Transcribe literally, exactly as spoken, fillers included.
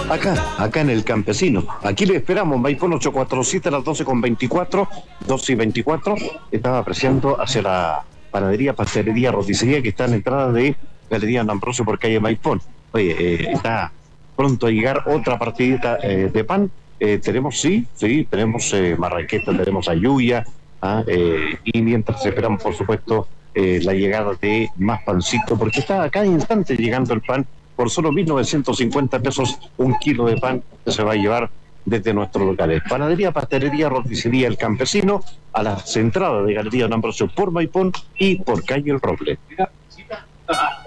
Acá, acá en el Campesino. Aquí le esperamos, Maipón ocho cuatro siete a las doce con veinticuatro, doce y veinticuatro. Estaba apreciando hacia la panadería, pastelería, roticería que está en la entrada de Galería Don Ambrosio por calle Maipón. Oye, eh, está pronto a llegar otra partidita eh, de pan. Eh, tenemos, sí, sí, tenemos eh, marraqueta, tenemos ayuya, ¿ah? eh, y mientras esperamos, por supuesto, eh, la llegada de más pancito, porque está a cada instante llegando el pan por solo mil novecientos cincuenta pesos un kilo de pan que se va a llevar desde nuestros locales. Panadería, pastelería, roticería El Campesino, a las entradas de Galería Don Ambrosio por Maipón y por calle El Roble.